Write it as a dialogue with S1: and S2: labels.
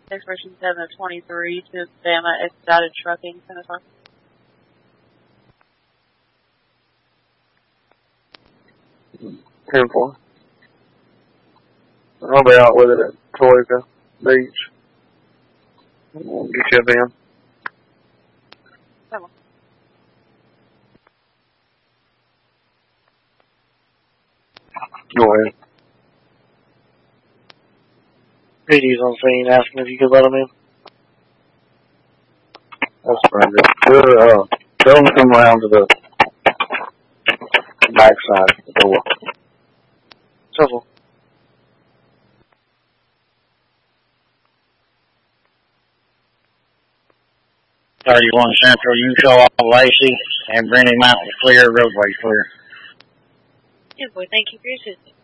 S1: Expression 7 of 23 to Bama Expedited Trucking, Senator.
S2: Careful. I'll be out with it at Toyota Beach. We'll get you a van.
S1: Come on.
S2: Go ahead.
S3: PD's on scene asking if you could let him in.
S2: That's perfect. Tell them to come around to the back side of the door.
S3: Trouble.
S4: .31 Central, you show off Lacey and Brenny Mountain's clear, roadway's clear.
S1: Good boy, thank you for your assistance.